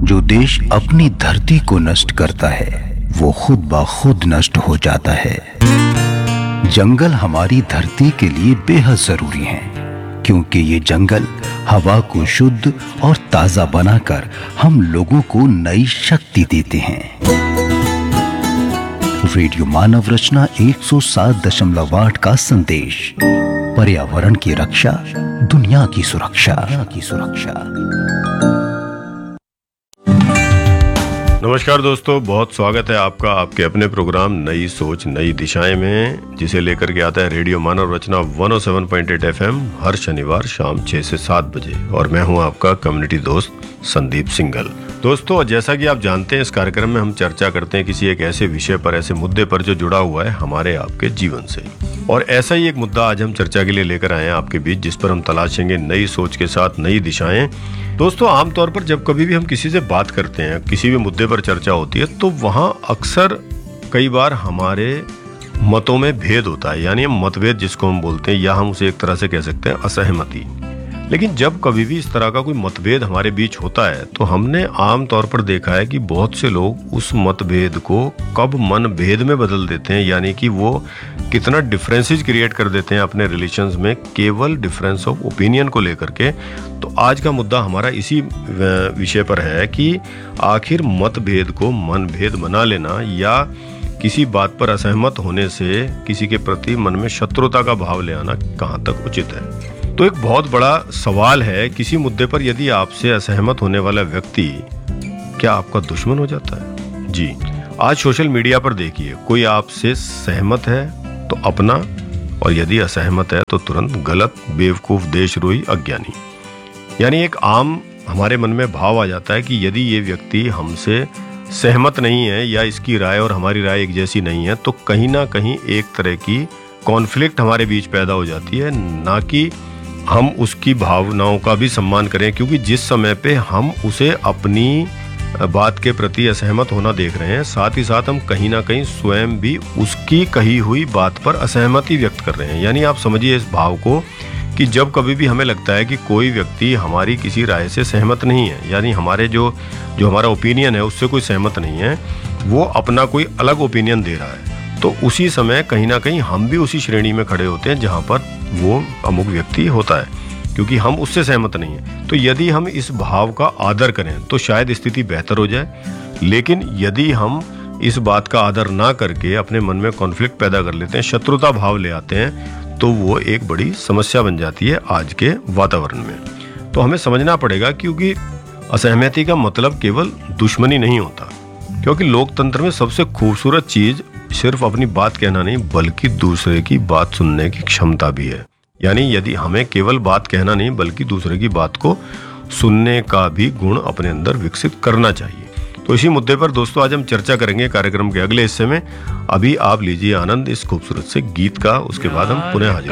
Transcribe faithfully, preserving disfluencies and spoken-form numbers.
जो देश अपनी धरती को नष्ट करता है वो खुद ब खुद नष्ट हो जाता है। जंगल हमारी धरती के लिए बेहद जरूरी हैं, क्योंकि ये जंगल हवा को शुद्ध और ताजा बनाकर हम लोगों को नई शक्ति देते हैं। रेडियो मानव रचना एक सौ सात दशमलव आठ का संदेश, पर्यावरण की रक्षा, दुनिया की सुरक्षा की सुरक्षा। नमस्कार दोस्तों, बहुत स्वागत है आपका आपके अपने प्रोग्राम नई सोच नई दिशाएं में, जिसे लेकर के आता है रेडियो मानव रचना एक सौ सात पॉइंट आठ एफएम हर शनिवार शाम छह से सात बजे। और मैं हूं आपका कम्युनिटी दोस्त संदीप सिंघल। दोस्तों, जैसा कि आप जानते हैं, इस कार्यक्रम में हम चर्चा करते हैं किसी एक ऐसे विषय पर, ऐसे मुद्दे पर जो जुड़ा हुआ है हमारे आपके जीवन से। और ऐसा ही एक मुद्दा आज हम चर्चा के लिए लेकर आए हैं आपके बीच, जिस पर हम तलाशेंगे नई सोच के साथ नई दिशाएं। दोस्तों, आमतौर पर जब कभी भी हम किसी से बात करते हैं, किसी भी मुद्दे पर चर्चा होती है, तो वहां अक्सर कई बार हमारे मतों में भेद होता है, यानी मतभेद जिसको हम बोलते हैं, या हम उसे एक तरह से कह सकते हैं असहमति। लेकिन जब कभी भी इस तरह का कोई मतभेद हमारे बीच होता है, तो हमने आम तौर पर देखा है कि बहुत से लोग उस मतभेद को कब मन भेद में बदल देते हैं, यानी कि वो कितना डिफरेंसेस क्रिएट कर देते हैं अपने रिलेशंस में, केवल डिफरेंस ऑफ ओपिनियन को लेकर के। तो आज का मुद्दा हमारा इसी विषय पर है कि आखिर मतभेद को मनभेद बना लेना या किसी बात पर असहमत होने से किसी के प्रति मन में शत्रुता का भाव ले आना कहाँ तक उचित है। तो एक बहुत बड़ा सवाल है, किसी मुद्दे पर यदि आपसे असहमत होने वाला व्यक्ति क्या आपका दुश्मन हो जाता है? जी, आज सोशल मीडिया पर देखिए, कोई आपसे सहमत है तो अपना, और यदि असहमत है तो तुरंत गलत, बेवकूफ, देशद्रोही, अज्ञानी। यानी एक आम हमारे मन में भाव आ जाता है कि यदि ये व्यक्ति हमसे सहमत नहीं है या इसकी राय और हमारी राय एक जैसी नहीं है, तो कहीं ना कहीं एक तरह की कॉन्फ्लिक्ट हमारे बीच पैदा हो जाती है। ना कि हम उसकी भावनाओं का भी सम्मान करें, क्योंकि जिस समय पे हम उसे अपनी बात के प्रति असहमत होना देख रहे हैं, साथ ही साथ हम कहीं ना कहीं स्वयं भी उसकी कही हुई बात पर असहमति व्यक्त कर रहे हैं। यानी आप समझिए इस भाव को कि जब कभी भी हमें लगता है कि कोई व्यक्ति हमारी किसी राय से सहमत नहीं है, यानी हमारे जो जो हमारा ओपिनियन है उससे कोई सहमत नहीं है, वो अपना कोई अलग ओपिनियन दे रहा है, तो उसी समय कहीं ना कहीं हम भी उसी श्रेणी में खड़े होते हैं जहां पर वो अमुक व्यक्ति होता है, क्योंकि हम उससे सहमत नहीं हैं। तो यदि हम इस भाव का आदर करें तो शायद स्थिति बेहतर हो जाए, लेकिन यदि हम इस बात का आदर ना करके अपने मन में कॉन्फ्लिक्ट पैदा कर लेते हैं, शत्रुता भाव ले आते हैं, तो वो एक बड़ी समस्या बन जाती है आज के वातावरण में। तो हमें समझना पड़ेगा, क्योंकि असहमति का मतलब केवल दुश्मनी नहीं होता, क्योंकि लोकतंत्र में सबसे खूबसूरत चीज सिर्फ अपनी बात कहना नहीं, बल्कि दूसरे की बात सुनने की क्षमता भी है। यानी यदि हमें केवल बात कहना नहीं, बल्कि दूसरे की बात को सुनने का भी गुण अपने अंदर विकसित करना चाहिए। तो इसी मुद्दे पर दोस्तों आज हम चर्चा करेंगे कार्यक्रम के अगले हिस्से में। अभी आप लीजिए आनंद इस खूबसूरत से गीत का, उसके बाद हम पुनः हाजिर